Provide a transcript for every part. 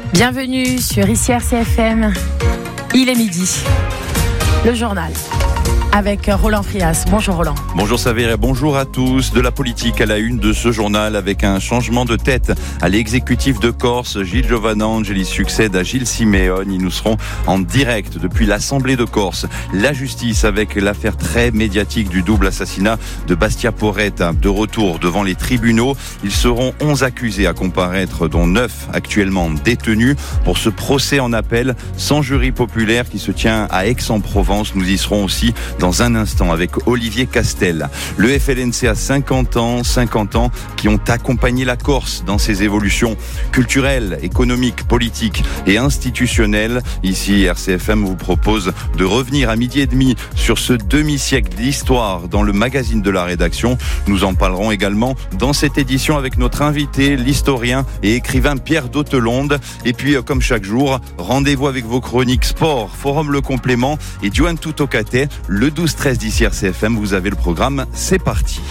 Bienvenue sur RCFM. Il est midi. Le journal avec Roland Frias. Bonjour Roland. Bonjour Savéria, bonjour à tous. De la politique à la une de ce journal avec un changement de tête à l'exécutif de Corse. Gilles Giovanangeli succède à Gilles Simeoni. Nous serons en direct depuis l'Assemblée de Corse. La justice avec l'affaire très médiatique du double assassinat de Bastia Porretta. De retour devant les tribunaux, ils seront 11 accusés à comparaître, dont 9 actuellement détenus pour ce procès en appel sans jury populaire qui se tient à Aix-en-Provence. Nous y serons aussi dans un instant avec Olivier Castel. Le FLNC a 50 ans qui ont accompagné la Corse dans ses évolutions culturelles, économiques, politiques et institutionnelles. Ici, RCFM vous propose de revenir à 12h30 sur ce demi-siècle d'histoire dans le magazine de la rédaction. Nous en parlerons également dans cette édition avec notre invité, l'historien et écrivain Pierre Dautelonde. Et puis, comme chaque jour, rendez-vous avec vos chroniques sport, Forum Le Complément et Duan Tutokate, le 12-13 d'ici RCFM, vous avez le programme, c'est parti.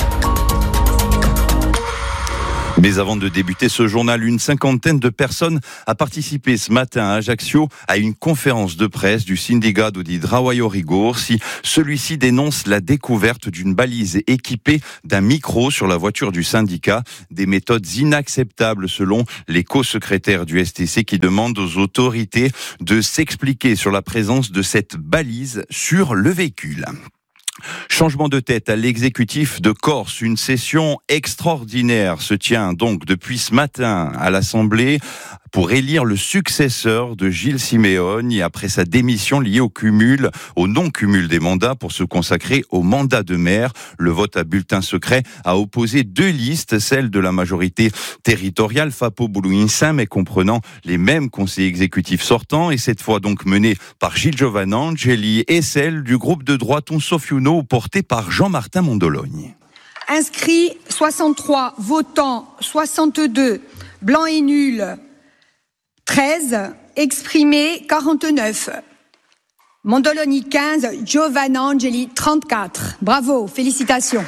Mais avant de débuter ce journal, une cinquantaine de personnes a participé ce matin à Ajaccio à une conférence de presse du Sindicato di Travaglio Rigorsi. Celui-ci dénonce la découverte d'une balise équipée d'un micro sur la voiture du syndicat. Des méthodes inacceptables selon les co-secrétaires du STC qui demandent aux autorités de s'expliquer sur la présence de cette balise sur le véhicule. Changement de tête à l'exécutif de Corse. Une session extraordinaire se tient donc depuis ce matin à l'Assemblée pour élire le successeur de Gilles Simeoni après sa démission liée au non-cumul des mandats pour se consacrer au mandat de maire. Le vote à bulletin secret a opposé deux listes, celle de la majorité territoriale, Fapo Boulouinsin, mais comprenant les mêmes conseillers exécutifs sortants, et cette fois donc menée par Gilles Giovanangeli, et celle du groupe de droite Unsofiuno, porté par Jean-Martin Mondologne. Inscrits 63, votants 62, blancs et nuls 13, exprimés 49. Mondoloni 15, Giovanangeli 34. Bravo, félicitations.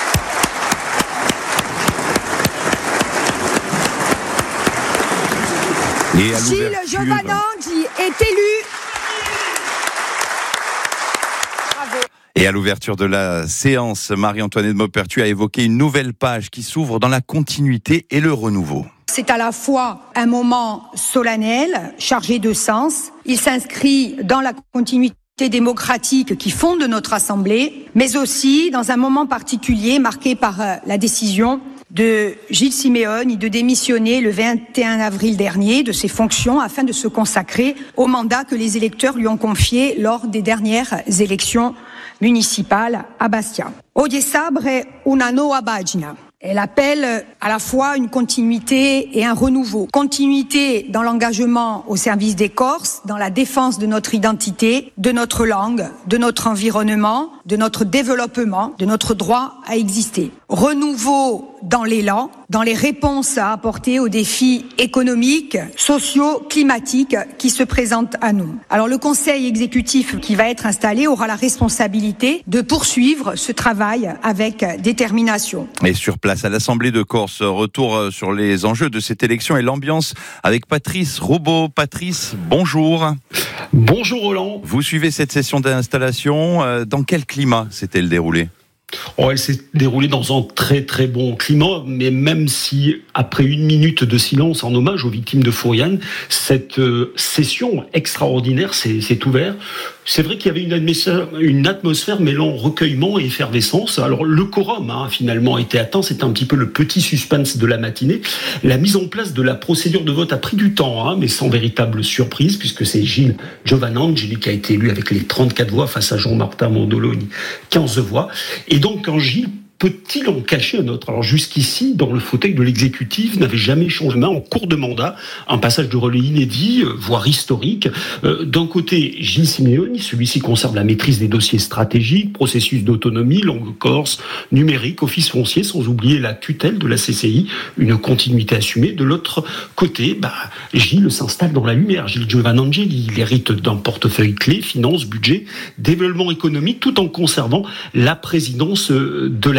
Gilles Giovanangeli est élu. Bravo. Et à l'ouverture de la séance, Marie-Antoinette Maupertuis a évoqué une nouvelle page qui s'ouvre dans la continuité et le renouveau. C'est à la fois un moment solennel, chargé de sens. Il s'inscrit dans la continuité démocratique qui fonde notre Assemblée, mais aussi dans un moment particulier marqué par la décision de Gilles Simeoni de démissionner le 21 avril dernier de ses fonctions afin de se consacrer au mandat que les électeurs lui ont confié lors des dernières élections municipales à Bastia. Oggi s'abre una nuova pagina. Elle appelle à la fois une continuité et un renouveau. Continuité dans l'engagement au service des Corses, dans la défense de notre identité, de notre langue, de notre environnement, de notre développement, de notre droit à exister. Renouveau dans l'élan, dans les réponses à apporter aux défis économiques, sociaux, climatiques qui se présentent à nous. Alors le conseil exécutif qui va être installé aura la responsabilité de poursuivre ce travail avec détermination. Et sur place à l'Assemblée de Corse, retour sur les enjeux de cette élection et l'ambiance avec Patrice Roubaud. Patrice, bonjour. Bonjour Roland. Vous suivez cette session d'installation. Dans quel climat s'est-elle déroulée ? Elle s'est déroulée dans un très très bon climat, mais même si après une minute de silence en hommage aux victimes de Fouriane, cette session extraordinaire s'est ouverte. C'est vrai qu'il y avait une atmosphère mêlant recueillement et effervescence. Alors le quorum finalement a été atteint, c'était un petit peu le petit suspense de la matinée. La mise en place de la procédure de vote a pris du temps, mais sans véritable surprise, puisque c'est Gilles Giovanangeli qui a été élu avec les 34 voix face à Jean-Martin Mondologne, 15 voix. Et donc quand Gilles peut-il en cacher un autre ? Alors jusqu'ici, dans le fauteuil de l'exécutif, n'avait jamais changé de main en cours de mandat. Un passage de relais inédit, voire historique. D'un côté, Gilles Simeoni, celui-ci conserve la maîtrise des dossiers stratégiques, processus d'autonomie, langue corse, numérique, office foncier, sans oublier la tutelle de la CCI, une continuité assumée. De l'autre côté, Gilles s'installe dans la lumière. Gilles Giovanangeli, il hérite d'un portefeuille clé, finances, budget, développement économique, tout en conservant la présidence de la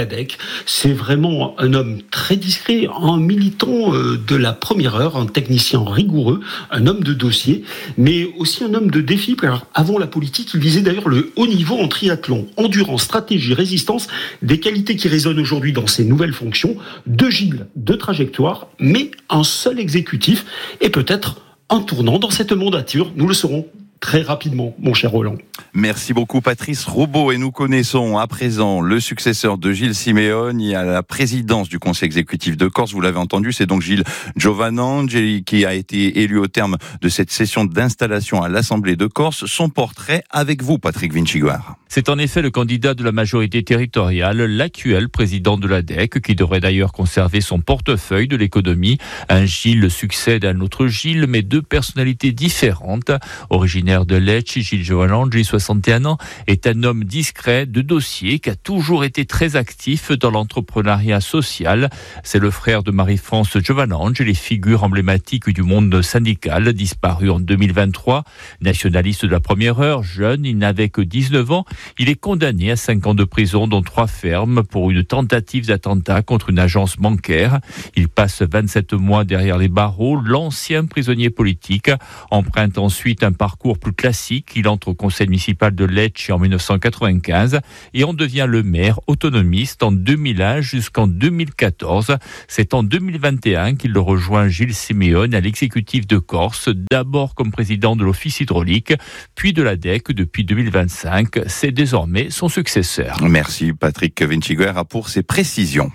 l'ADEC. C'est vraiment un homme très discret, un militant de la première heure, un technicien rigoureux, un homme de dossier, mais aussi un homme de défi. Alors, avant la politique, il visait d'ailleurs le haut niveau en triathlon, endurance, stratégie, résistance, des qualités qui résonnent aujourd'hui dans ses nouvelles fonctions. 2 Gilles, 2 trajectoires, mais un seul exécutif, et peut-être un tournant dans cette mandature. Nous le saurons très rapidement, mon cher Roland. Merci beaucoup Patrice Robot, et nous connaissons à présent le successeur de Gilles Simeoni à la présidence du Conseil exécutif de Corse. Vous l'avez entendu, c'est donc Gilles Giovanangeli qui a été élu au terme de cette session d'installation à l'Assemblée de Corse. Son portrait avec vous, Patrick Vinciguar. C'est en effet le candidat de la majorité territoriale, l'actuel président de l'ADEC, qui devrait d'ailleurs conserver son portefeuille de l'économie. Un Gilles succède à un autre Gilles, mais 2 personnalités différentes. Originaire de Lecce, Gilles Giovanangeli, 61 ans, est un homme discret, de dossier, qui a toujours été très actif dans l'entrepreneuriat social. C'est le frère de Marie-France Giovanangeli, figure emblématique du monde syndical, disparu en 2023. Nationaliste de la première heure, jeune, il n'avait que 19 ans. Il est condamné à 5 ans de prison, dont 3 fermes, pour une tentative d'attentat contre une agence bancaire. Il passe 27 mois derrière les barreaux. L'ancien prisonnier politique emprunte ensuite un parcours plus classique. Il entre au conseil municipal de Lecce en 1995 et en devient le maire autonomiste en 2001 jusqu'en 2014. C'est en 2021 qu'il le rejoint Gilles Simeoni à l'exécutif de Corse, d'abord comme président de l'Office hydraulique, puis de l'ADEC depuis 2025. C'est désormais son successeur. Merci Patrick Vinciguer pour ces précisions.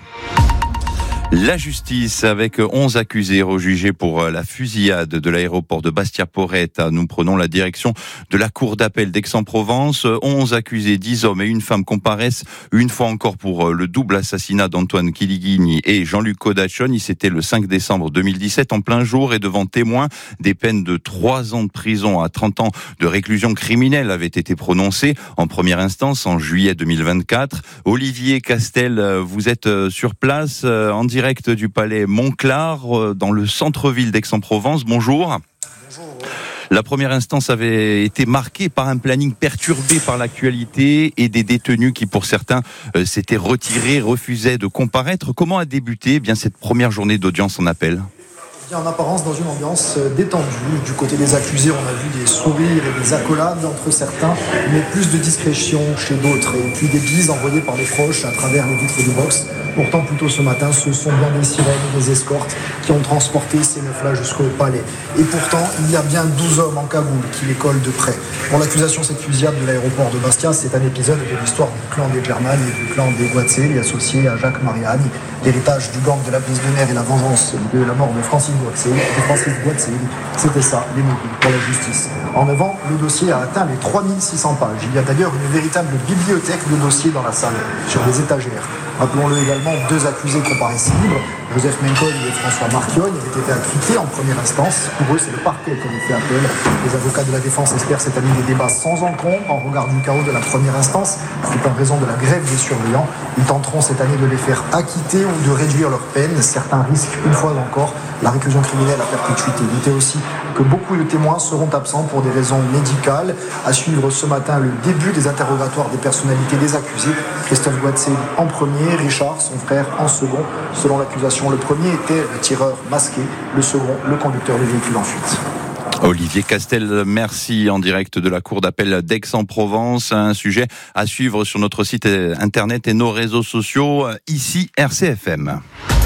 La justice, avec 11 accusés rejugés pour la fusillade de l'aéroport de Bastia-Porretta. Nous prenons la direction de la cour d'appel d'Aix-en-Provence. 11 accusés, 10 hommes et une femme comparaissent une fois encore pour le double assassinat d'Antoine Chilighini et Jean-Luc Codachon. C'était le 5 décembre 2017, en plein jour, et devant témoins. Des peines de 3 ans de prison à 30 ans de réclusion criminelle avaient été prononcées en première instance en juillet 2024. Olivier Castel, vous êtes sur place en direct du palais Montclar, dans le centre-ville d'Aix-en-Provence. Bonjour. Bonjour. La première instance avait été marquée par un planning perturbé par l'actualité et des détenus qui, pour certains, s'étaient retirés, refusaient de comparaître. Comment a débuté cette première journée d'audience en appel ? En apparence, dans une ambiance détendue. Du côté des accusés, on a vu des sourires et des accolades entre certains, mais plus de discrétion chez d'autres. Et puis des bises envoyées par les proches à travers les vitres du box. Pourtant, plus tôt ce matin, ce sont bien des sirènes et des escortes qui ont transporté ces meufs-là jusqu'au palais. Et pourtant, il y a bien 12 hommes en cagoule qui les collent de près. Pour l'accusation, cette fusillade de l'aéroport de Bastia, c'est un épisode de l'histoire du clan des Germani et du clan des Guazzelli, associé à Jacques Mariani, l'héritage du gang de la prise de nerfs et la vengeance de la mort de Francis Guazzelli. C'était ça, les mots pour la justice. En avant, le dossier a atteint les 3600 pages. Il y a d'ailleurs une véritable bibliothèque de dossiers dans la salle, sur des étagères. Rappelons-le également, 2 accusés comparaissent libres. Joseph Mencogne et François Marchiogne avaient été acquittés en première instance. Pour eux, c'est le parquet qui avait fait appel. Les avocats de la défense espèrent cette année des débats sans encombre en regard du chaos de la première instance. C'est en raison de la grève des surveillants. Ils tenteront cette année de les faire acquitter ou de réduire leur peine. Certains risquent, une fois encore, la réclusion criminelle à perpétuité. Notez aussi que beaucoup de témoins seront absents pour des raisons médicales. À suivre ce matin le début des interrogatoires des personnalités des accusés. Christophe Guazzelli en premier, Richard, son frère, en second. Selon l'accusation, le premier était le tireur masqué, le second, le conducteur du véhicule en fuite. Olivier Castel, merci, en direct de la cour d'appel d'Aix-en-Provence. Un sujet à suivre sur notre site internet et nos réseaux sociaux, ici RCFM.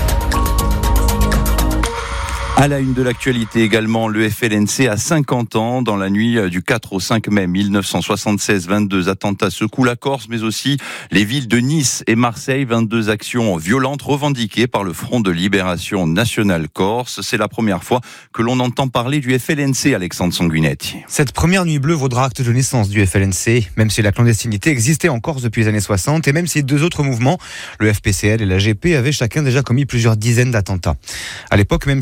À la une de l'actualité également, le FLNC a 50 ans. Dans la nuit du 4 au 5 mai 1976, 22 attentats secouent la Corse, mais aussi les villes de Nice et Marseille. 22 actions violentes revendiquées par le Front de Libération Nationale Corse. C'est la première fois que l'on entend parler du FLNC, Alexandre Sanguinetti. Cette première nuit bleue vaudra acte de naissance du FLNC, même si la clandestinité existait en Corse depuis les années 60, et même si 2 autres mouvements, le FPCL et la GP, avaient chacun déjà commis plusieurs dizaines d'attentats. À l'époque, même si les événements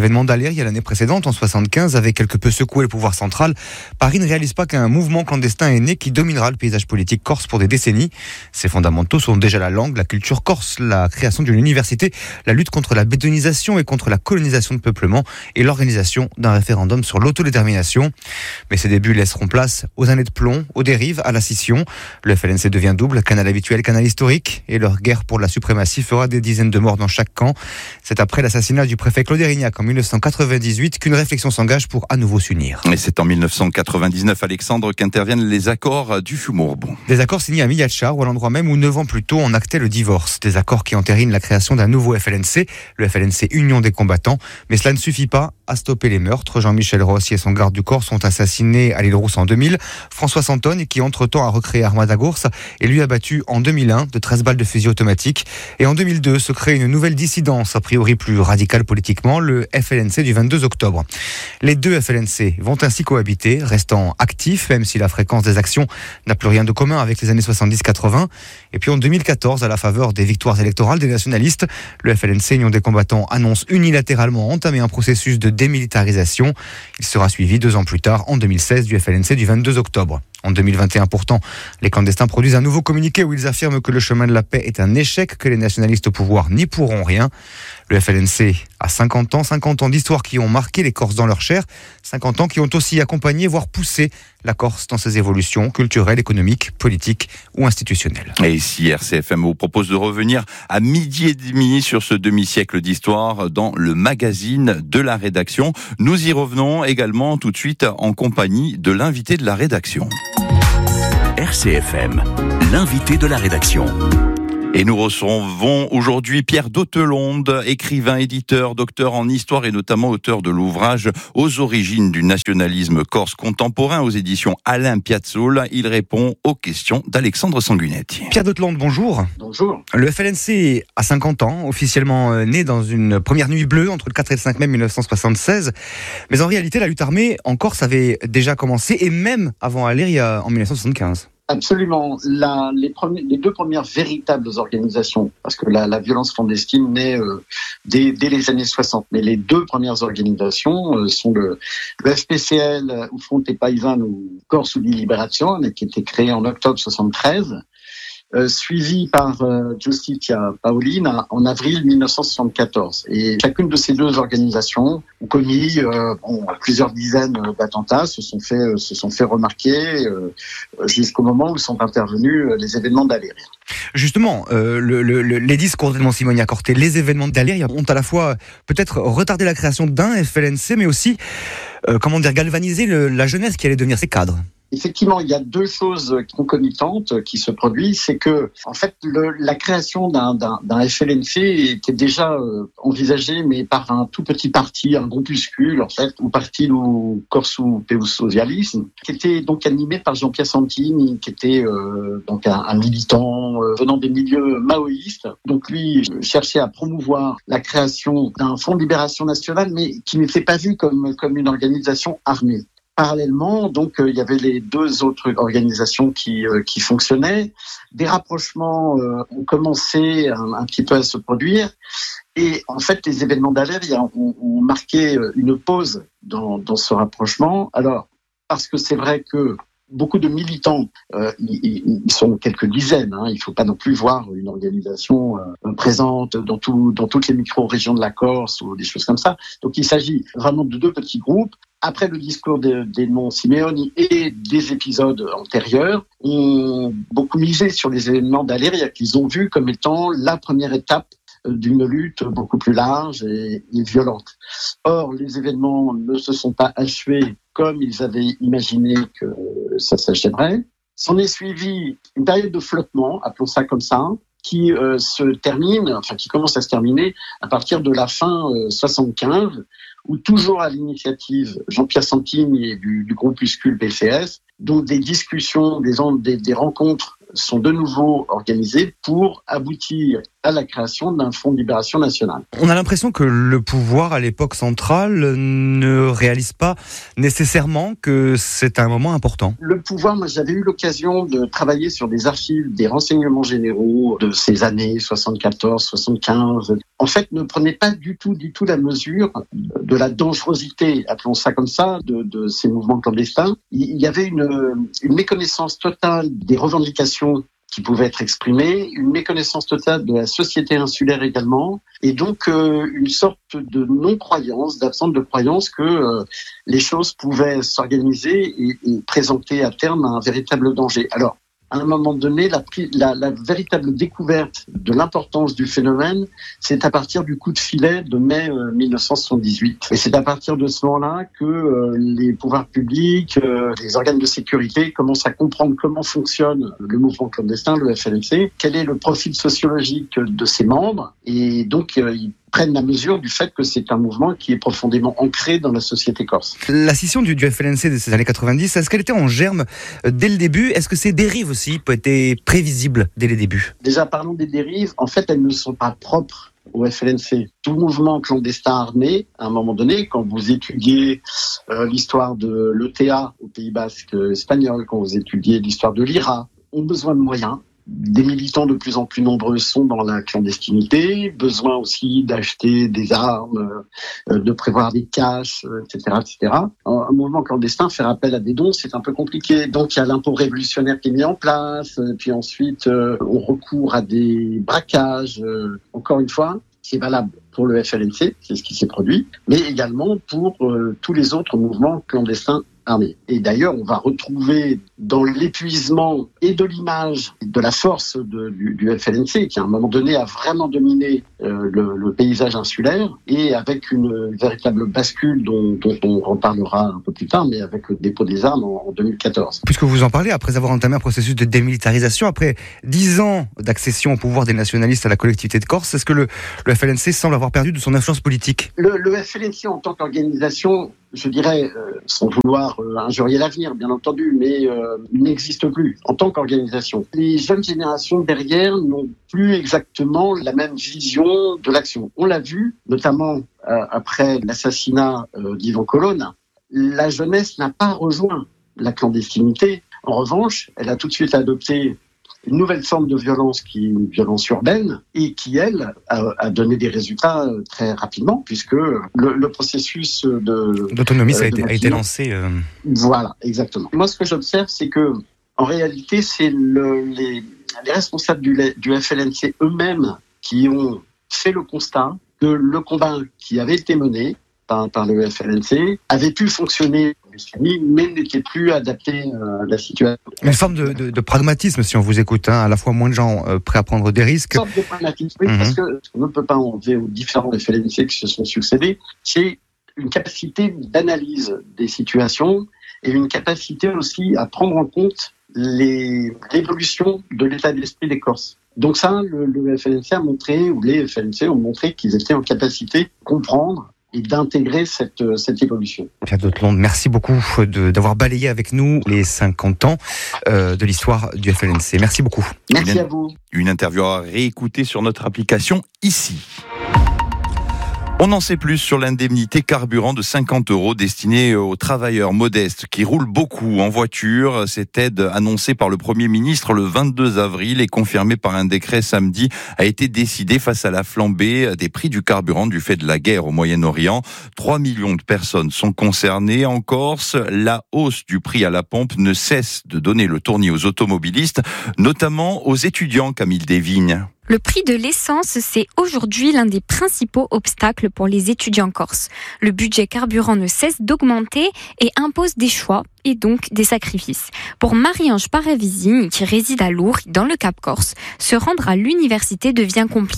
événements d'Aller, il y a l'année précédente, en 75, avait quelque peu secoué le pouvoir central. Paris ne réalise pas qu'un mouvement clandestin est né qui dominera le paysage politique corse pour des décennies. Ses fondamentaux sont déjà la langue, la culture corse, la création d'une université, la lutte contre la bétonisation et contre la colonisation de peuplement et l'organisation d'un référendum sur l'autodétermination. Mais ces débuts laisseront place aux années de plomb, aux dérives, à la scission. Le FLNC devient double, canal habituel, canal historique, et leur guerre pour la suprématie fera des dizaines de morts dans chaque camp. C'est après l'assassinat du préfet Claude Érignac en 1998 qu'une réflexion s'engage pour à nouveau s'unir. Et c'est en 1999, Alexandre, qu'interviennent les accords du Fumourbon. Des accords signés à Migliacciaro, à l'endroit même où 9 ans plus tôt on actait le divorce. Des accords qui entérinent la création d'un nouveau FLNC, le FLNC Union des combattants. Mais cela ne suffit pas à stopper les meurtres. Jean-Michel Rossi et son garde du corps sont assassinés à l'île Rousse en 2000. François Santone, qui entre-temps a recréé Armada Gourse, est lui abattu en 2001 de 13 balles de fusil automatique. Et en 2002 se crée une nouvelle dissidence, a priori plus radicale politiquement, le FLNC du 22 octobre. Les deux FLNC vont ainsi cohabiter, restant actifs, même si la fréquence des actions n'a plus rien de commun avec les années 70-80. Et puis en 2014, à la faveur des victoires électorales des nationalistes, le FLNC Union des combattants annonce unilatéralement entamer un processus de démilitarisation. Il sera suivi 2 ans plus tard, en 2016, du FLNC du 22 octobre. En 2021 pourtant, les clandestins produisent un nouveau communiqué où ils affirment que le chemin de la paix est un échec, que les nationalistes au pouvoir n'y pourront rien. Le FLNC a 50 ans d'histoire qui ont marqué les Corses dans leur chair, 50 ans qui ont aussi accompagné, voire poussé la Corse dans ses évolutions culturelles, économiques, politiques ou institutionnelles. Et ici, RCFM vous propose de revenir à 12h30 sur ce demi-siècle d'histoire dans le magazine de la rédaction. Nous y revenons également tout de suite en compagnie de l'invité de la rédaction. RCFM, l'invité de la rédaction. Et nous recevons aujourd'hui Pierre Dautelonde, écrivain, éditeur, docteur en histoire et notamment auteur de l'ouvrage Aux origines du nationalisme corse contemporain aux éditions Alain Piazzolla. Il répond aux questions d'Alexandre Sanguinetti. Pierre Dautelonde, bonjour. Bonjour. Le FLNC a 50 ans, officiellement né dans une première nuit bleue entre le 4 et le 5 mai 1976. Mais en réalité, la lutte armée en Corse avait déjà commencé et même avant Aller, en 1975. Absolument. Les 2 premières véritables organisations, parce que la violence clandestine naît dès les années 60, mais les 2 premières organisations sont le FPCL, ou Fronte Paisane, ou Corse ou Libération, qui a été créé en octobre 73, suivi par Giustizia Paolina en avril 1974. Et chacune de ces 2 organisations ont commis plusieurs dizaines d'attentats, se sont fait remarquer jusqu'au moment où sont intervenus les événements d'Aller. Justement, les discours d'Edmond Simonia Corté, les événements d'Aller ont à la fois peut-être retardé la création d'un FLNC, mais aussi galvanisé la jeunesse qui allait devenir ses cadres. Effectivement, il y a 2 choses concomitantes qui se produisent. C'est que, en fait, la création d'un FLNC était déjà envisagée, mais par un tout petit parti, un groupuscule, en fait, ou parti du Corsu Peu Socialisme, qui était donc animé par Jean-Pierre Santini, qui était donc un militant venant des milieux maoïstes. Donc lui cherchait à promouvoir la création d'un Front de libération nationale, mais qui n'était pas vu comme une organisation armée. Parallèlement, donc, il y avait les 2 autres organisations qui fonctionnaient. Des rapprochements ont commencé un petit peu à se produire. Et en fait, les événements d'Aller ont marqué une pause dans ce rapprochement. Alors, parce que c'est vrai que beaucoup de militants, ils sont quelques dizaines. Il ne faut pas non plus voir une organisation présente dans toutes les micro-régions de la Corse ou des choses comme ça. Donc, il s'agit vraiment de 2 petits groupes. Après le discours d'Edmond Simeoni et des épisodes antérieurs, ont beaucoup misé sur les événements d'Aller qu'ils ont vu comme étant la première étape d'une lutte beaucoup plus large et violente. Or, les événements ne se sont pas achevés comme ils avaient imaginé que ça s'achèverait. S'en est suivi une période de flottement, appelons ça comme ça, qui qui commence à se terminer à partir de la fin 75, où toujours à l'initiative Jean-Pierre Santini et du groupuscule PCS, dont des discussions, des rencontres sont de nouveau organisées pour aboutir à la création d'un fonds de libération nationale. On a l'impression que le pouvoir à l'époque centrale ne réalise pas nécessairement que c'est un moment important. Le pouvoir, moi j'avais eu l'occasion de travailler sur des archives des renseignements généraux de ces années 74, 75. En fait, ne prenait pas du tout la mesure de la dangerosité, appelons ça comme ça, de ces mouvements clandestins. Il y avait une méconnaissance totale des revendications qui pouvaient être exprimées, une méconnaissance totale de la société insulaire également, et donc une sorte de non-croyance, d'absence de croyance que les choses pouvaient s'organiser et présenter à terme un véritable danger. Alors, à un moment donné, la véritable découverte de l'importance du phénomène, c'est à partir du coup de filet de mai 1978. Et c'est à partir de ce moment-là que les pouvoirs publics, les organes de sécurité commencent à comprendre comment fonctionne le mouvement clandestin, le FLNC, quel est le profil sociologique de ses membres, et donc ils prennent la mesure du fait que c'est un mouvement qui est profondément ancré dans la société corse. La scission du FLNC de ces années 90, est-ce qu'elle était en germe dès le début ? Est-ce que ces dérives aussi étaient prévisibles dès les débuts ? Déjà, parlons des dérives. En fait, elles ne sont pas propres au FLNC. Tout mouvement clandestin armé, à un moment donné, quand vous étudiez l'histoire de l'ETA au Pays Basque espagnol, quand vous étudiez l'histoire de l'IRA, ont besoin de moyens. Des militants de plus en plus nombreux sont dans la clandestinité, besoin aussi d'acheter des armes, de prévoir des caches, etc., etc. Un mouvement clandestin, faire appel à des dons, c'est un peu compliqué. Donc il y a l'impôt révolutionnaire qui est mis en place, puis ensuite on recourt à des braquages. Encore une fois, c'est valable pour le FLNC, c'est ce qui s'est produit, mais également pour tous les autres mouvements clandestins armée. Et d'ailleurs, on va retrouver dans l'épuisement et de l'image, de la force du FLNC, qui à un moment donné a vraiment dominé le paysage insulaire, et avec une véritable bascule dont on reparlera un peu plus tard, mais avec le dépôt des armes en 2014. Puisque vous en parlez, après avoir entamé un processus de démilitarisation, après 10 ans d'accession au pouvoir des nationalistes à la collectivité de Corse, est-ce que le FLNC semble avoir perdu de son influence politique ? Le FLNC en tant qu'organisation, je dirais, sans vouloir injurier l'avenir, bien entendu, mais n'existe plus en tant qu'organisation. Les jeunes générations derrière n'ont plus exactement la même vision de l'action. On l'a vu, notamment après l'assassinat d'Ivan Colonna. La jeunesse n'a pas rejoint la clandestinité. En revanche, elle a tout de suite adopté une nouvelle forme de violence qui est une violence urbaine et qui, elle, a donné des résultats très rapidement puisque le processus d'autonomie a été lancé. Voilà, exactement. Moi, ce que j'observe, c'est que en réalité, c'est les responsables du FLNC eux-mêmes qui ont fait le constat que le combat qui avait été mené par le FLNC avait pu fonctionner, mais n'était plus adapté à la situation. Une forme de pragmatisme, si on vous écoute, à la fois moins de gens prêts à prendre des risques. Une sorte de pragmatisme, oui, parce que on ne peut pas enlever aux différents FLNC qui se sont succédés, c'est une capacité d'analyse des situations et une capacité aussi à prendre en compte l'évolution de l'état d'esprit des Corses. Donc ça, le FLNC a montré, ou les FLNC ont montré qu'ils étaient en capacité de comprendre et d'intégrer cette évolution. Pierre Dotelonde, merci beaucoup d'avoir balayé avec nous les 50 ans de l'histoire du FLNC. Merci beaucoup. Merci à vous. Une interview à réécouter sur notre application ici. On en sait plus sur l'indemnité carburant de 50 € destinée aux travailleurs modestes qui roulent beaucoup en voiture. Cette aide annoncée par le Premier ministre le 22 avril et confirmée par un décret samedi a été décidée face à la flambée des prix du carburant du fait de la guerre au Moyen-Orient. 3 millions de personnes sont concernées en Corse. La hausse du prix à la pompe ne cesse de donner le tournis aux automobilistes, notamment aux étudiants, Camille Desvignes. Le prix de l'essence, c'est aujourd'hui l'un des principaux obstacles pour les étudiants corses. Le budget carburant ne cesse d'augmenter et impose des choix et donc des sacrifices. Pour Marie-Ange Paravisine, qui réside à Lourdes, dans le Cap Corse, se rendre à l'université devient compliqué.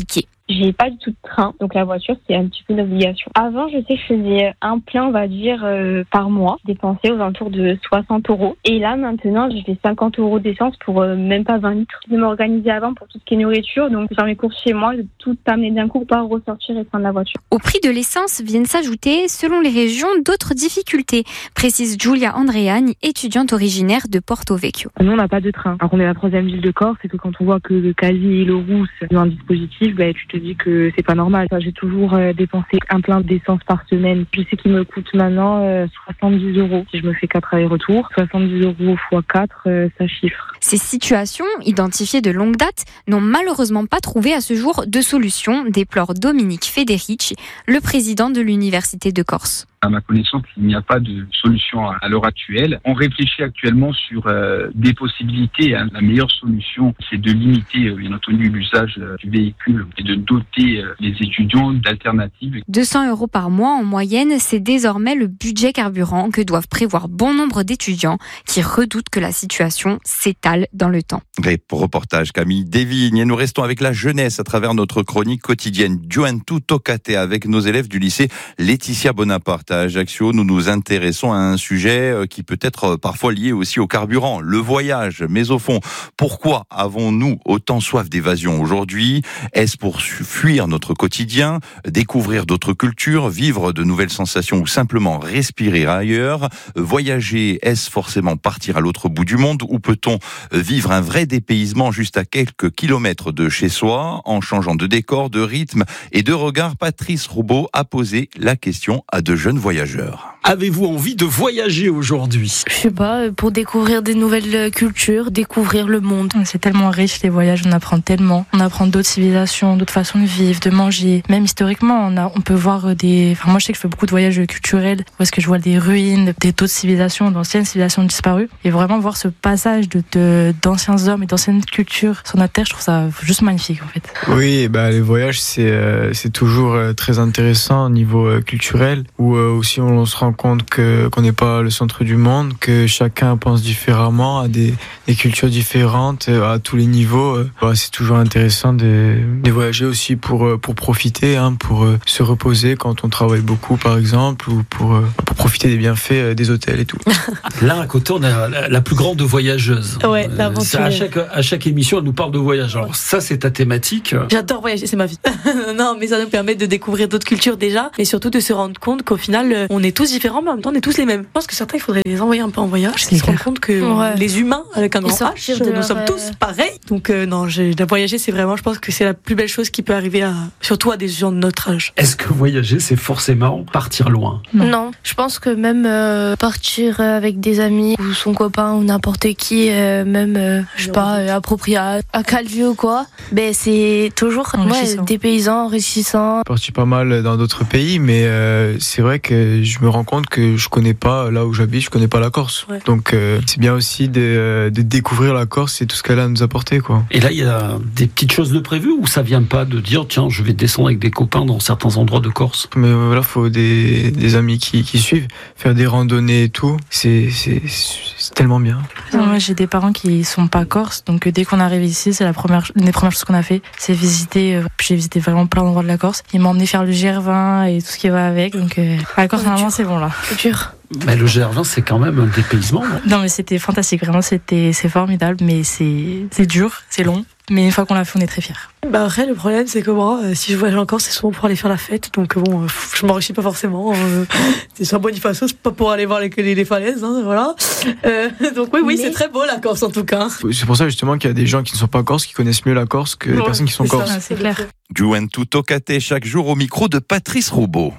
J'ai pas du tout de train, donc la voiture c'est un petit peu une obligation. Avant, je sais que je faisais un plein, on va dire, par mois, dépenser aux alentours de 60 €. Et là, maintenant, je fais 50 € d'essence pour même pas 20 litres. De m'organiser avant pour tout ce qui est nourriture, donc faire mes courses chez moi, de tout amener d'un coup pour pas ressortir et prendre la voiture. Au prix de l'essence viennent s'ajouter, selon les régions, d'autres difficultés, précise Giulia Andreani, étudiante originaire de Porto Vecchio. Nous, on n'a pas de train. Alors qu'on est la 3e ville de Corse, et que quand on voit que le Cali et le Rousse ont un dispositif, tu te dis que c'est pas normal. J'ai toujours dépensé un plein d'essence par semaine. Je sais qu'il me coûte maintenant 70 € si je me fais 4 allers-retours. 70 € x 4, ça chiffre. Ces situations, identifiées de longue date, n'ont malheureusement pas trouvé à ce jour de solution, déplore Dominique Federici, le président de l'Université de Corse. À ma connaissance, il n'y a pas de solution à l'heure actuelle. On réfléchit actuellement sur des possibilités. La meilleure solution, c'est de limiter, bien entendu, l'usage du véhicule et de doter les étudiants d'alternatives. 200 € par mois en moyenne, c'est désormais le budget carburant que doivent prévoir bon nombre d'étudiants qui redoutent que la situation s'étale dans le temps. Reportage Camille Desvignes. Et nous restons avec la jeunesse à travers notre chronique quotidienne Juventud Toccate avec nos élèves du lycée Laetitia Bonaparte. À Ajaccio, nous nous intéressons à un sujet qui peut être parfois lié aussi au carburant, le voyage. Mais au fond, pourquoi avons-nous autant soif d'évasion aujourd'hui ? Est-ce pour fuir notre quotidien, découvrir d'autres cultures, vivre de nouvelles sensations ou simplement respirer ailleurs ? Voyager, est-ce forcément partir à l'autre bout du monde ou peut-on vivre un vrai dépaysement juste à quelques kilomètres de chez soi en changeant de décor, de rythme et de regard ? Patrice Roubaud a posé la question à de jeunes voyageurs. Avez-vous envie de voyager aujourd'hui ? Je sais pas, pour découvrir des nouvelles cultures, découvrir le monde. C'est tellement riche les voyages, on apprend tellement. On apprend d'autres civilisations, d'autres façons de vivre, de manger. Même historiquement, on peut voir des... Enfin, moi je sais que je fais beaucoup de voyages culturels, où est-ce que je vois des ruines, d'autres civilisations, d'anciennes civilisations disparues. Et vraiment voir ce passage d'anciens hommes et d'anciennes cultures sur notre terre, je trouve ça juste magnifique en fait. Oui, les voyages c'est toujours très intéressant au niveau culturel, où aussi on se rend compte qu'on n'est pas le centre du monde, que chacun pense différemment, a des cultures différentes à tous les niveaux. C'est toujours intéressant de voyager aussi pour profiter, pour se reposer quand on travaille beaucoup par exemple, ou pour profiter des bienfaits des hôtels et tout. Là à côté on a la plus grande voyageuse. Ouais, l'aventurière. À chaque émission elle nous parle de voyage. Alors ça c'est ta thématique. J'adore voyager, c'est ma vie. Non mais ça nous permet de découvrir d'autres cultures déjà, et surtout de se rendre compte qu'au final on est tous différents mais en même temps on est tous les mêmes. Je pense que certains il faudrait les envoyer un peu en voyage, se rendre compte que les humains avec un grand H, nous sommes tous pareils. Donc voyager c'est vraiment, je pense que c'est la plus belle chose qui peut arriver surtout à des gens de notre âge. Est-ce que voyager c'est forcément partir loin ? Non, je pense que même partir avec des amis ou son copain ou n'importe qui, même je sais pas, approprié à Calvi ou quoi, c'est toujours dépaysant, enrichissant. Je suis parti pas mal dans d'autres pays, mais c'est vrai que je me rends compte que je connais pas, là où j'habite, je connais pas la Corse. Ouais. Donc c'est bien aussi de découvrir la Corse et tout ce qu'elle a à nous apporter, quoi. Et là il y a des petites choses de prévues ou ça vient pas de dire tiens je vais descendre avec des copains dans certains endroits de Corse ? Mais voilà, faut des amis qui suivent, faire des randonnées et tout, c'est tellement bien. Moi j'ai des parents qui sont pas corses, donc dès qu'on arrive ici, c'est une des premières choses qu'on a fait, c'est visiter. J'ai visité vraiment plein d'endroits de la Corse. Ils m'ont emmené faire le Gervin et tout ce qui va avec, donc la Corse normalement c'est bon là. C'est dur. Mais le Gervin, c'est quand même un dépaysement. Non, mais c'était fantastique, vraiment, c'est formidable, mais c'est dur, c'est long. Mais une fois qu'on l'a fait, on est très fiers. Après, le problème, c'est que moi, si je voyage encore, c'est souvent pour aller faire la fête. Donc je m'enrichis pas forcément. C'est sur Bonifacio, c'est pas pour aller voir les falaises, voilà. Donc oui, c'est très beau la Corse en tout cas. C'est pour ça justement qu'il y a des gens qui ne sont pas corses, qui connaissent mieux la Corse que les personnes qui sont corses. C'est clair. Juventud Toccate chaque jour au micro de Patrice Roubaud.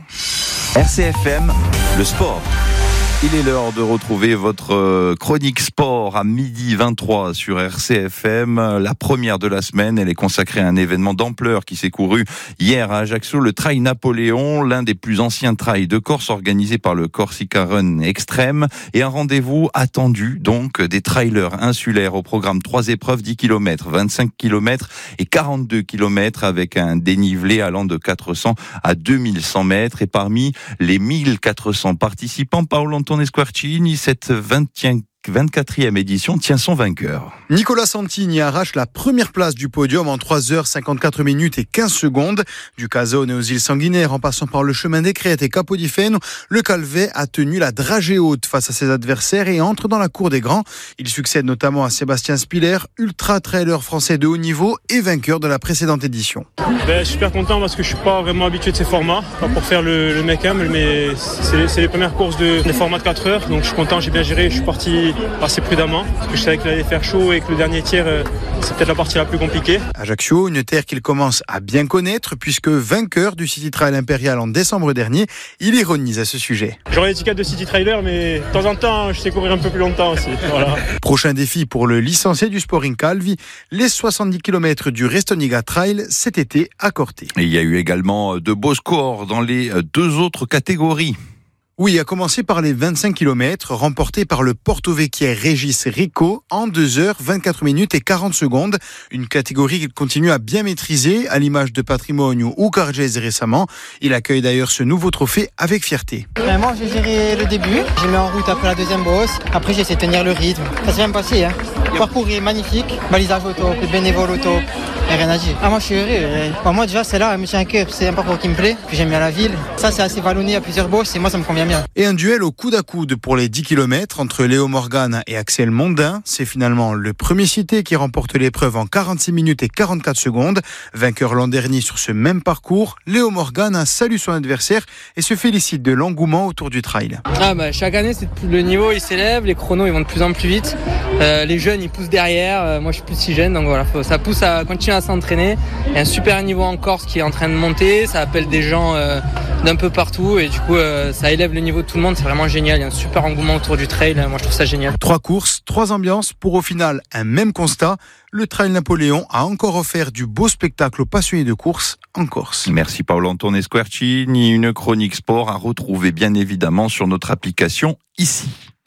RCFM, le sport. Il est l'heure de retrouver votre chronique sport à 12h23 sur RCFM. La première de la semaine, elle est consacrée à un événement d'ampleur qui s'est couru hier à Ajaccio, le Trail Napoléon, l'un des plus anciens trails de Corse organisé par le Corsica Run Extreme, et un rendez-vous attendu donc des trailers insulaires au programme 3 épreuves, 10 km, 25 km et 42 km avec un dénivelé allant de 400 à 2100 mètres. Et parmi les 1400 participants, Paolo Anton Esquarcini, cette 24e édition tient son vainqueur. Nicolas Santini arrache la première place du podium en 3h54 minutes et 15 secondes. Du Casone aux îles Sanguinaires, en passant par le chemin des Crêtes et Capodifène, le Calvet a tenu la dragée haute face à ses adversaires et entre dans la cour des grands. Il succède notamment à Sébastien Spiller, ultra-trailer français de haut niveau et vainqueur de la précédente édition. Je suis super content parce que je suis pas vraiment habitué de ces formats, pas pour faire le mec humble, mais c'est les premières courses de format de 4 heures, donc je suis content, j'ai bien géré, je suis parti assez prudemment, parce que je savais qu'il allait faire chaud et que le dernier tiers, c'est peut-être la partie la plus compliquée. Ajaccio, une terre qu'il commence à bien connaître, puisque vainqueur du City Trail Impérial en décembre dernier, il ironise à ce sujet. J'aurais l'étiquette de City Trailer, mais de temps en temps, je sais courir un peu plus longtemps aussi. Voilà. Prochain défi pour le licencié du Sporting Calvi, les 70 km du Restoniga Trail cet été à Corté. Et il y a eu également de beaux scores dans les 2 autres catégories. Oui, à commencer par les 25 km remportés par le porto-vecchien Régis Rico en 2h24 minutes et 40 secondes. Une catégorie qu'il continue à bien maîtriser, à l'image de Patrimonio ou Cargès récemment. Il accueille d'ailleurs ce nouveau trophée avec fierté. Moi, j'ai géré le début. J'ai mis en route après la deuxième bosse. Après, j'ai essayé de tenir le rythme. Ça s'est bien passé. Le parcours est magnifique. Balisage au top, le bénévole au top. Et rien à dire. Moi, je suis heureux. Moi, déjà, c'est là, elle me tient à cœur. C'est un parcours qui me plaît. Puis j'aime bien la ville. Ça, c'est assez vallonné à plusieurs bosses et moi, ça me convient bien. Et un duel au coude à coude pour les 10 km entre Léo Morgan et Axel Mondin. C'est finalement le premier cité qui remporte l'épreuve en 46 minutes et 44 secondes. Vainqueur l'an dernier sur ce même parcours, Léo Morgan salue son adversaire et se félicite de l'engouement autour du trail. Chaque année, le niveau il s'élève, les chronos ils vont de plus en plus vite. Les jeunes ils poussent derrière. Moi je suis plus si jeune, donc voilà, ça pousse à continuer à s'entraîner. Il y a un super niveau en Corse qui est en train de monter. Ça appelle des gens d'un peu partout et du coup ça élève le niveau de tout le monde, c'est vraiment génial, il y a un super engouement autour du trail, moi je trouve ça génial. 3 courses, 3 ambiances pour au final un même constat, le Trail Napoléon a encore offert du beau spectacle aux passionnés de course en Corse. Merci Paolo-Antoine Squarcini, une chronique sport à retrouver bien évidemment sur notre application ici.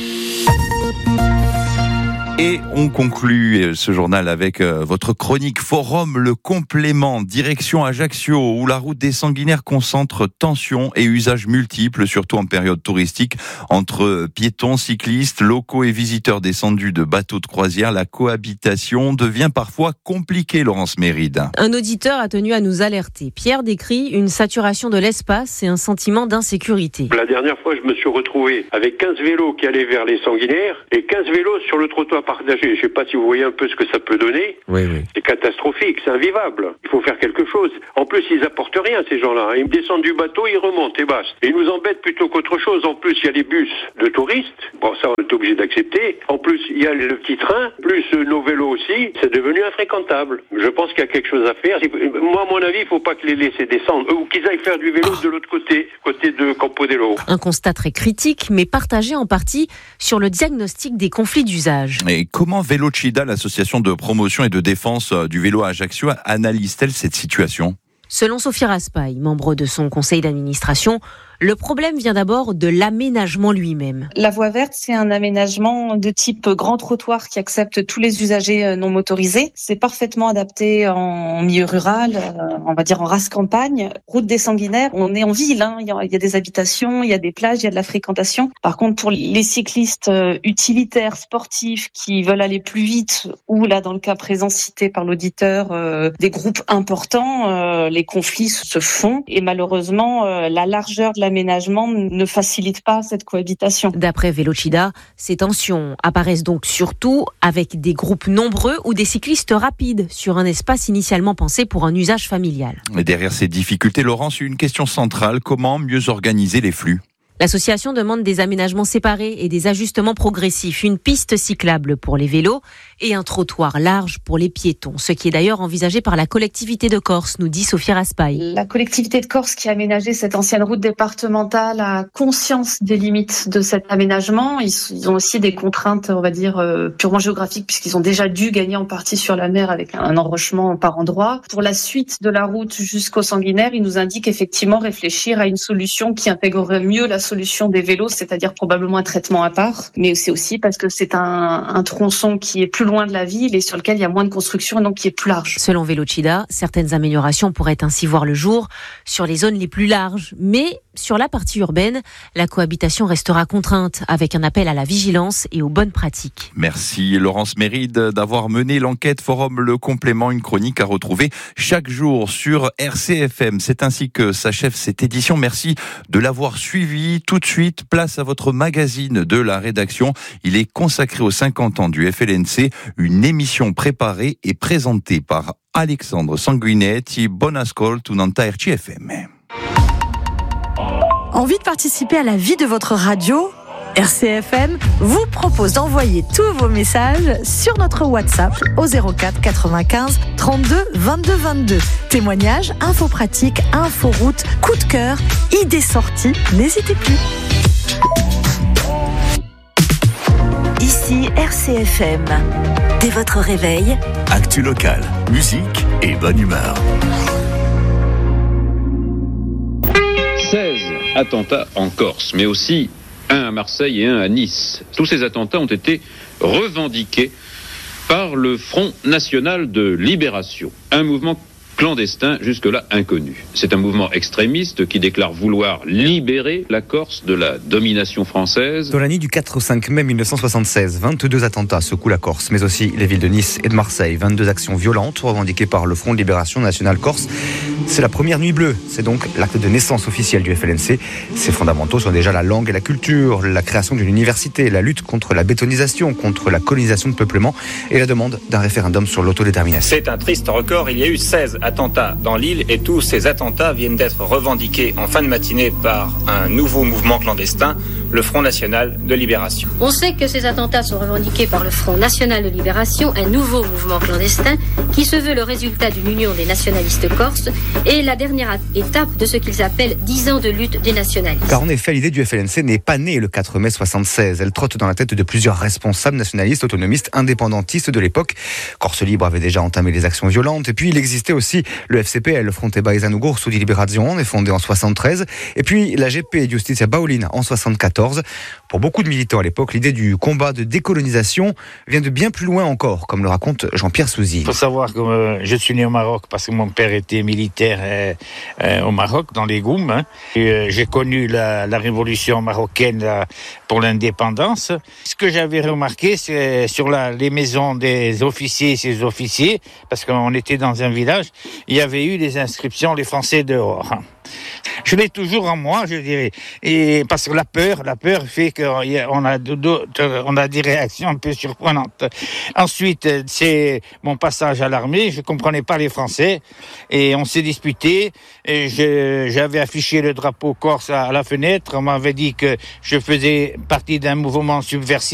Et on conclut ce journal avec votre chronique Forum, le complément, direction Ajaccio, où la route des Sanguinaires concentre tensions et usages multiples, surtout en période touristique, entre piétons, cyclistes, locaux et visiteurs descendus de bateaux de croisière. La cohabitation devient parfois compliquée, Laurence Méride. Un auditeur a tenu à nous alerter. Pierre décrit une saturation de l'espace et un sentiment d'insécurité. La dernière fois, je me suis retrouvé avec 15 vélos qui allaient vers les Sanguinaires et 15 vélos sur le trottoir partagé. Je ne sais pas si vous voyez un peu ce que ça peut donner. Oui. C'est catastrophique, c'est invivable. Il faut faire quelque chose. En plus, ils apportent rien, ces gens-là. Ils descendent du bateau, ils remontent et basta. Et ils nous embêtent plutôt qu'autre chose. En plus, il y a les bus de touristes. Bon, ça, on est obligé d'accepter. En plus, il y a le petit train, plus nos vélos aussi. C'est devenu infréquentable. Je pense qu'il y a quelque chose à faire. Moi, à mon avis, il ne faut pas que les laisser descendre. Ou qu'ils aillent faire du vélo de l'autre côté de Campodello. Un constat très critique, mais partagé en partie sur le diagnostic des conflits d'usage. Et comment Velocida, l'association de promotion et de défense du vélo à Ajaccio, analyse-t-elle cette situation ? Selon Sophie Raspail, membre de son conseil d'administration, le problème vient d'abord de l'aménagement lui-même. La voie verte, c'est un aménagement de type grand trottoir qui accepte tous les usagers non motorisés. C'est parfaitement adapté en milieu rural, on va dire en race campagne. Route des Sanguinaires, on est en ville, il y a des habitations, il y a des plages, il y a de la fréquentation. Par contre, pour les cyclistes utilitaires, sportifs, qui veulent aller plus vite, ou là, dans le cas présent cité par l'auditeur, des groupes importants, les conflits se font. Et malheureusement, la largeur de l'aménagement ne facilite pas cette cohabitation. D'après Velocida, ces tensions apparaissent donc surtout avec des groupes nombreux ou des cyclistes rapides sur un espace initialement pensé pour un usage familial. Et derrière ces difficultés, Laurence, une question centrale, comment mieux organiser les flux ? L'association demande des aménagements séparés et des ajustements progressifs, une piste cyclable pour les vélos et un trottoir large pour les piétons, ce qui est d'ailleurs envisagé par la collectivité de Corse, nous dit Sophie Raspail. La collectivité de Corse qui a aménagé cette ancienne route départementale a conscience des limites de cet aménagement. Ils ont aussi des contraintes, on va dire, purement géographiques, puisqu'ils ont déjà dû gagner en partie sur la mer avec un enrochement par endroit. Pour la suite de la route jusqu'au Sanguinaire, ils nous indiquent effectivement réfléchir à une solution qui intégrerait mieux la solution des vélos, c'est-à-dire probablement un traitement à part, mais c'est aussi parce que c'est un tronçon qui est plus loin de la ville et sur lequel il y a moins de construction et donc qui est plus large. Selon Velocida, certaines améliorations pourraient ainsi voir le jour sur les zones les plus larges, mais sur la partie urbaine, la cohabitation restera contrainte avec un appel à la vigilance et aux bonnes pratiques. Merci Laurence Méride d'avoir mené l'enquête Forum Le Complément, une chronique à retrouver chaque jour sur RCFM. C'est ainsi que s'achève cette édition. Merci de l'avoir suivi. Tout de suite, place à votre magazine de la rédaction. Il est consacré aux 50 ans du FLNC, une émission préparée et présentée par Alexandre Sanguinetti. Buon ascolto un'anta RCFM. Envie de participer à la vie de votre radio ? RCFM vous propose d'envoyer tous vos messages sur notre WhatsApp au 04 95 32 22 22. Témoignages, infos pratiques, infos routes, coup de cœur, idées sorties, n'hésitez plus. Ici RCFM. Dès votre réveil, actu locale, musique et bonne humeur. 16 attentats en Corse, mais aussi un à Marseille et un à Nice. Tous ces attentats ont été revendiqués par le Front National de Libération, un mouvement clandestin jusque-là inconnu. C'est un mouvement extrémiste qui déclare vouloir libérer la Corse de la domination française. Dans la nuit du 4 au 5 mai 1976, 22 attentats secouent la Corse, mais aussi les villes de Nice et de Marseille. 22 actions violentes revendiquées par le Front de Libération Nationale Corse. C'est la première nuit bleue, c'est donc l'acte de naissance officiel du FLNC. Ses fondamentaux sont déjà la langue et la culture, la création d'une université, la lutte contre la bétonisation, contre la colonisation de peuplement et la demande d'un référendum sur l'autodétermination. C'est un triste record, il y a eu 16 attentats dans l'île et tous ces attentats viennent d'être revendiqués en fin de matinée par un nouveau mouvement clandestin, le Front National de Libération. On sait que ces attentats sont revendiqués par le Front National de Libération, un nouveau mouvement clandestin qui se veut le résultat d'une union des nationalistes corses et la dernière étape de ce qu'ils appellent 10 ans de lutte des nationalistes. Car en effet, l'idée du FLNC n'est pas née le 4 mai 76. Elle trotte dans la tête de plusieurs responsables nationalistes, autonomistes, indépendantistes de l'époque. Corse Libre avait déjà entamé les actions violentes. Et puis, il existait aussi le FCPL, le Fronte Paesano Corso di Liberazione, fondé en 73. Et puis, la GP Giustizia Paolina en 74. Pour beaucoup de militants à l'époque, l'idée du combat de décolonisation vient de bien plus loin encore, comme le raconte Jean-Pierre Souzy. Il faut savoir que je suis né au Maroc parce que mon père était militaire au Maroc, dans les Goum. J'ai connu la révolution marocaine pour l'indépendance. Ce que j'avais remarqué, c'est sur les maisons des officiers et ses officiers, parce qu'on était dans un village, il y avait eu des inscriptions « Les Français dehors ». Je l'ai toujours en moi, je dirais. Et parce que la peur fait qu'on a des réactions un peu surprenantes. Ensuite, c'est mon passage à l'armée. Je comprenais pas les Français et on s'est disputé. Et j'avais affiché le drapeau corse à la fenêtre. On m'avait dit que je faisais partie d'un mouvement subversif